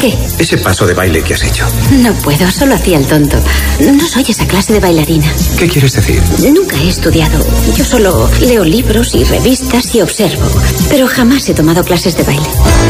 ¿Qué? Ese paso de baile que has hecho. No puedo, solo hacía el tonto. No soy esa clase de bailarina. ¿Qué quieres decir? Nunca he estudiado. Yo solo leo libros y revistas y observo. Pero jamás he tomado clases de baile.